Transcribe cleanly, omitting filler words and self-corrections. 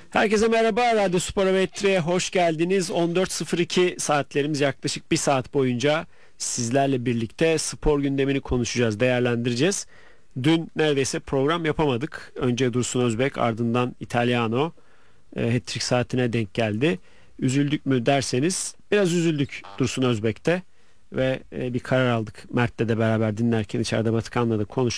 Herkese merhaba. Radyo Sporametre'ye hoş geldiniz. 14.02 saatlerimiz, yaklaşık bir saat boyunca sizlerle birlikte spor gündemini konuşacağız, değerlendireceğiz. Dün neredeyse program yapamadık. Önce Dursun Özbek, ardından Italiano hat-trick saatine denk geldi. Üzüldük mü derseniz biraz üzüldük Dursun Özbek'te ve bir karar aldık. Mert'le de beraber dinlerken içeride Batıkan'la da konuştuk.